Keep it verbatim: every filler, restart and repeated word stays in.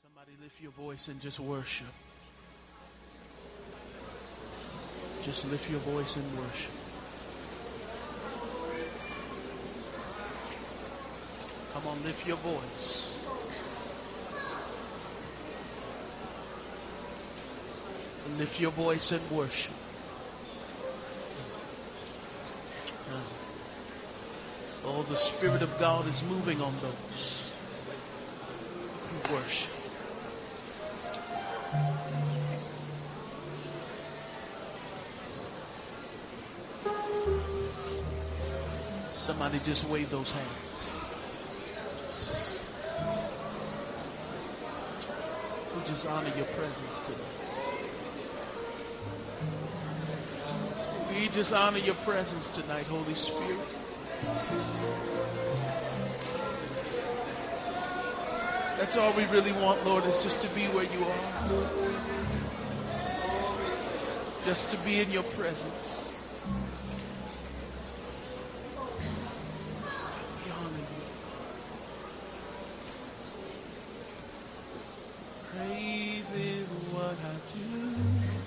Somebody lift your voice and just worship. Just lift your voice and worship. Come on, lift your voice. Lift your voice and worship. Oh, the Spirit of God is moving on those who worship. Somebody just wave those hands. We just honor your presence today. We just honor your presence tonight, Holy Spirit. That's all we really want, Lord, is just to be where you are. Just to be in your presence. We honor you. Praise is what I do.